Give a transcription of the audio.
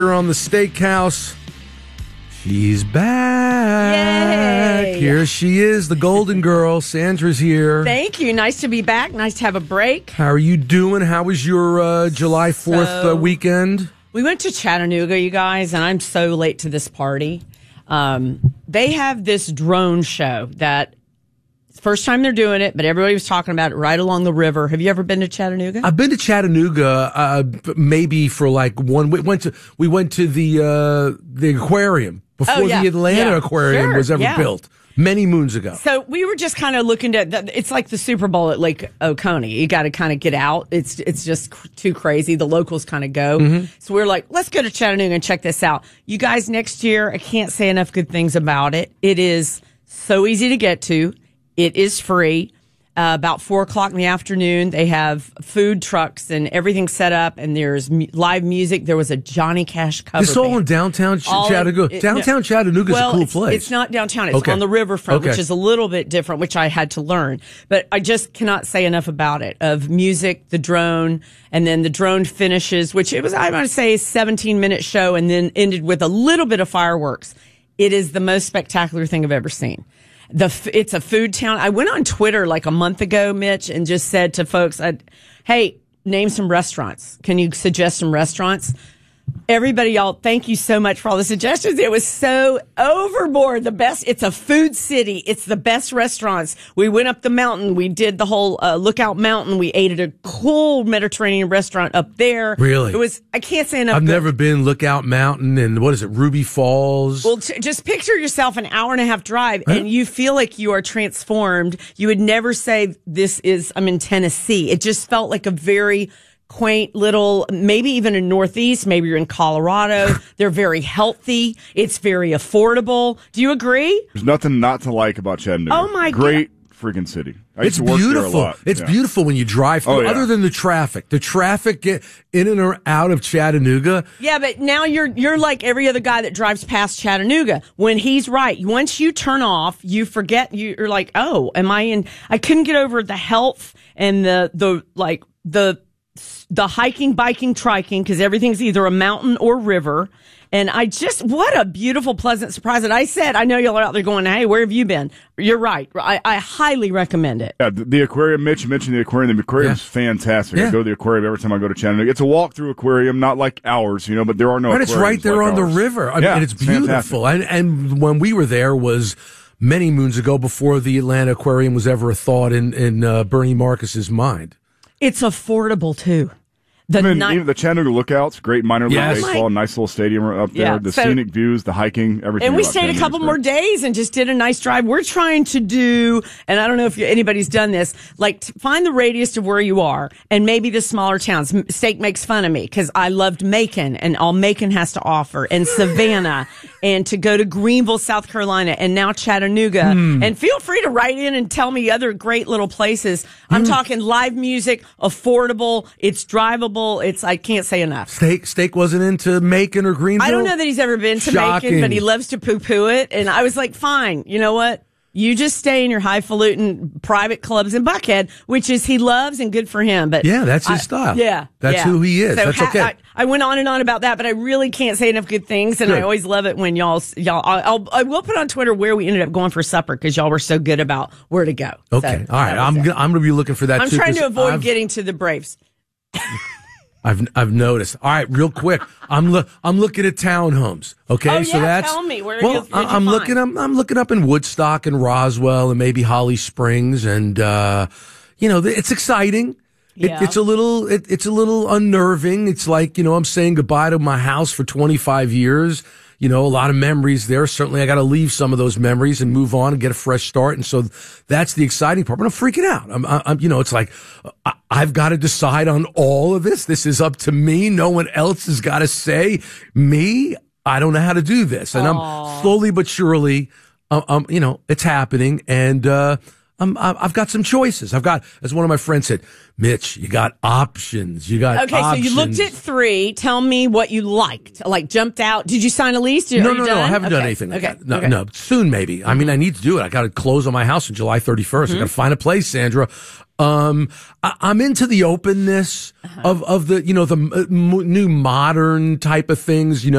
On the steakhouse. She's back. Yay. Here she is, the golden girl. Sandra's here. Thank you. Nice to be back. Nice to have a break. How are you doing? How was your July 4th weekend? We went to Chattanooga, you guys, and I'm so late to this party. They have this drone show that first time they're doing it, but everybody was talking about it right along the river. Have you ever been to Chattanooga? I've been to Chattanooga, maybe for like one. We went to the aquarium before the Atlanta aquarium was ever built many moons ago. So we were just kind of looking at it's like the Super Bowl at Lake Oconee. You got to kind of get out. It's just too crazy. The locals kind of go. Mm-hmm. So we were like, let's go to Chattanooga and check this out. You guys, next year, I can't say enough good things about it. It is so easy to get to. It is free. About 4:00 in the afternoon, they have food trucks and everything set up, and there's live music. There was a Johnny Cash cover. It's all in downtown Chattanooga. Downtown Chattanooga is a cool place. It's not downtown. It's on the riverfront, which is a little bit different, which I had to learn. But I just cannot say enough about it. Of music, the drone, and then the drone finishes, which it was, I want to say, a 17-minute show, and then ended with a little bit of fireworks. It is the most spectacular thing I've ever seen. It's a food town. I went on Twitter like a month ago, Mitch, and just said to folks, hey, name some restaurants. Can you suggest some restaurants? Everybody, y'all, thank you so much for all the suggestions. It was so overboard. The best. It's a food city. It's the best restaurants. We went up the mountain. We did the whole Lookout Mountain. We ate at a cool Mediterranean restaurant up there. Really? It was, I can't say enough. I've never been Lookout Mountain and what is it, Ruby Falls? Well, just picture yourself an hour and a half drive and you feel like you are transformed. You would never say I'm in Tennessee. It just felt like a very quaint little, maybe even in Northeast, maybe you're in Colorado. They're very healthy. It's very affordable. Do you agree? There's nothing not to like about Chattanooga. Oh my God. Great freaking city. It's beautiful. It's beautiful when you drive through, other than the traffic. The traffic get in and or out of Chattanooga. Yeah, but now you're like every other guy that drives past Chattanooga. When he's right, once you turn off, you forget, you're like, oh, am I in, I couldn't get over the health and the hiking, biking, triking, because everything's either a mountain or river. And what a beautiful, pleasant surprise. And I said, I know y'all are out there going, hey, where have you been? You're right. I highly recommend it. Yeah, the aquarium, Mitch, you mentioned the aquarium. The aquarium's fantastic. I go to the aquarium every time I go to Chattanooga. It's a walk-through aquarium, not like ours, but there are no aquariums. But it's right there on the river. I mean, and it's beautiful. And when we were there was many moons ago, before the Atlanta Aquarium was ever a thought in Bernie Marcus's mind. It's affordable, too. Even the Chattanooga Lookouts, great minor league baseball, nice little stadium up there. The scenic views, the hiking, everything. And we stayed a couple more days and just did a nice drive. We're trying to do, and I don't know if anybody's done this, like find the radius of where you are and maybe the smaller towns. Steak makes fun of me because I loved Macon and all Macon has to offer, and Savannah, and to go to Greenville, South Carolina, and now Chattanooga. And feel free to write in and tell me other great little places. I'm talking live music, affordable, it's drivable. I can't say enough. Steak wasn't into Macon or Greenville? I don't know that he's ever been to Macon, but he loves to poo-poo it. And I was like, fine, you know what? You just stay in your highfalutin private clubs in Buckhead, which is he loves and good for him. But yeah, that's his style. Yeah. That's who he is. So that's okay. I went on and on about that, but I really can't say enough good things. And I always love it when y'all, I will put on Twitter where we ended up going for supper because y'all were so good about where to go. Okay. All right. I'm going to be looking for that too. I'm trying to avoid getting to the Braves. I've noticed. All right, real quick. I'm looking at townhomes. Okay, oh, yeah, so that's tell me where. I'm looking up in Woodstock and Roswell and maybe Holly Springs, and it's exciting. Yeah. It's a little unnerving. It's like I'm saying goodbye to my house for 25 years. A lot of memories there. Certainly, I got to leave some of those memories and move on and get a fresh start. And so that's the exciting part. But I'm freaking out. I'm it's like I've got to decide on all of this. This is up to me. No one else has got to say me. I don't know how to do this. And I'm slowly but surely, it's happening. And, I've got some choices. I've got, as one of my friends said, Mitch, you got options. You got options. So you looked at 3. Tell me what you liked. Like, jumped out. Did you sign a lease? No, I haven't done anything like that. No, soon maybe. I mean, I need to do it. I got to close on my house on July 31st. I got to find a place, Sandra. I'm into the openness of the, the new modern type of things,